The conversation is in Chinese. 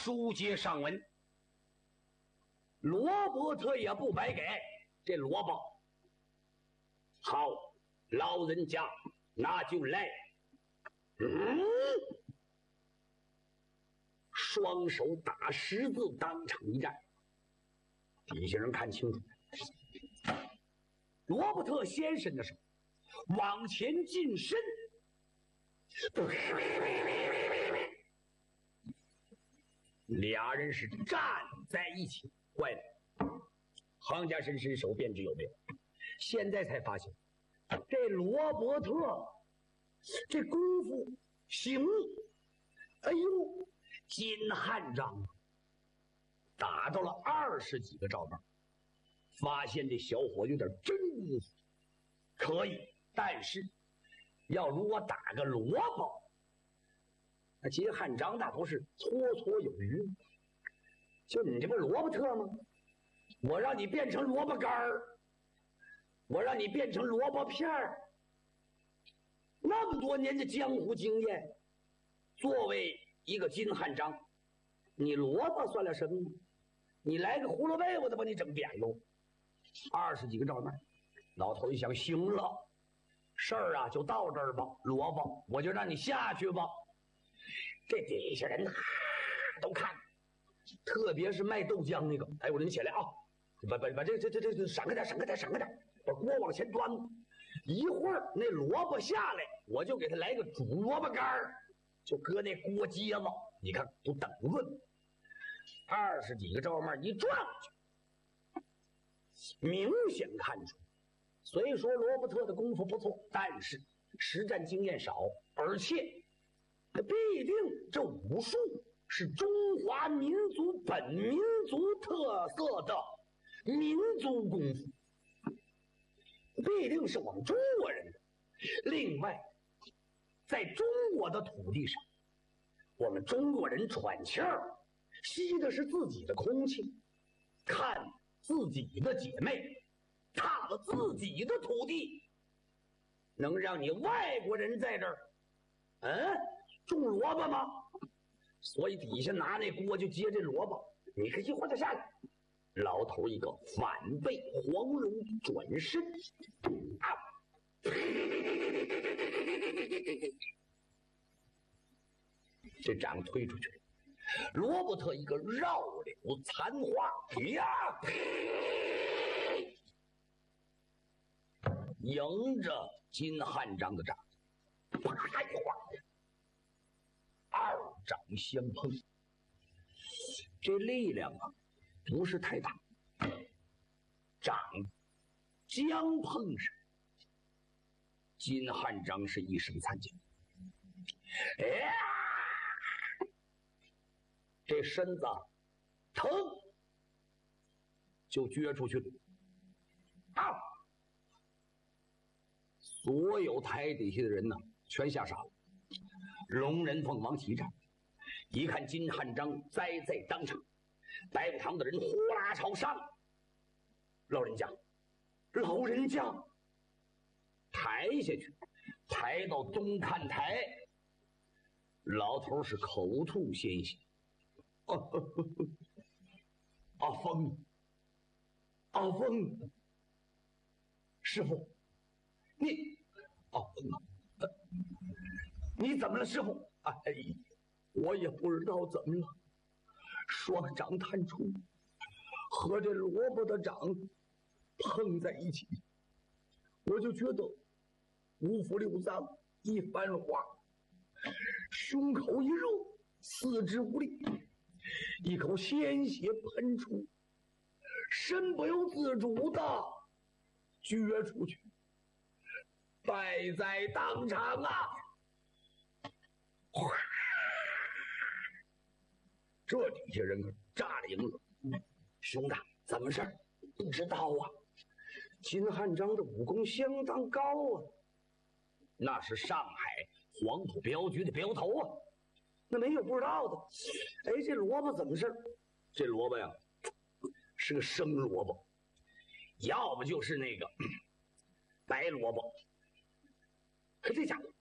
书接上文，罗伯特也不白给这萝卜。好，老人家那就来。双手打十字，当场一站。底下人看清楚，罗伯特先生的手往前近身，俩人是站在一起。坏了，行家伸伸手便知有没有。现在才发现，这罗伯特这功夫行，哎呦，金汉章打到了20几个照面，发现这小伙有点真功夫，可以，但是要如我打个萝卜，那金汉章那都是绰绰有余。就你这不罗伯特吗？我让你变成萝卜干儿，我让你变成萝卜片儿。那么多年的江湖经验，作为一个金汉章，你萝卜算了什么呢？你来个胡萝卜，我都把你整扁喽！20几个照面，老头一想，行了，事儿啊就到这儿吧，萝卜，我就让你下去吧。这底下人都看，特别是卖豆浆那个，哎，我说你起来啊，把这闪开点，闪开点，闪开点，把锅往前端。一会儿那萝卜下来，我就给他来个煮萝卜干儿，就搁那锅接子，你看都等着。20几个照面一转去，明显看出，虽说罗伯特的功夫不错，但是实战经验少，而且必定这武术是中华民族本民族特色的民族功夫，必定是我们中国人的。另外，在中国的土地上，我们中国人喘气儿吸的是自己的空气，看自己的姐妹，踏了自己的土地，能让你外国人在这儿种萝卜吗？所以底下拿那锅就接这萝卜，你看一会儿就下来。老头一个反背黄龙转身，这掌推出去了。罗伯特一个绕柳残花呀，迎着金汉章的掌，啪一划，二掌相碰，这力量啊不是太大，掌将碰上，金汉章是一声惨叫，这身子疼就撅出去了。所有台底下的人呢全吓傻了。龙人凤王齐战，一看金汉章栽在当场，白虎堂的人呼啦朝上。老人家抬下去，抬到东看台，老头是口吐鲜血。阿峰，师傅，你怎么了，师傅？我也不知道怎么了，双掌探出，和这萝卜的掌碰在一起，我就觉得五腑六脏一翻花，胸口一热，四肢无力，一口鲜血喷出，身不由自主的撅出去，败在当场啊！这底下人可炸了营了。兄弟，怎么事儿？不知道啊。金汉章的武功相当高啊，那是上海黄土镖局的镖头啊，那没有不知道的。这萝卜怎么事儿？这萝卜呀是个生萝卜，要不就是那个白萝卜，可这家伙